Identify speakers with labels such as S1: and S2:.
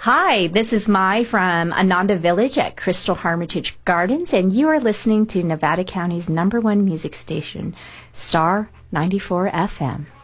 S1: Hi, this is Mai from Ananda Village at Crystal Hermitage Gardens, and you are listening to Nevada County's #1 music station, Star 94 FM.